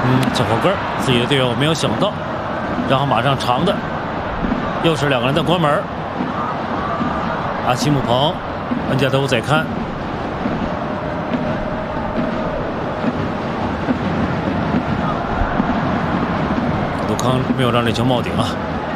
这后跟自己的队友没有想到，然后马上长的，又是两个人的关门。阿奇姆彭，恩加都在看。杜康没有让这球冒顶啊。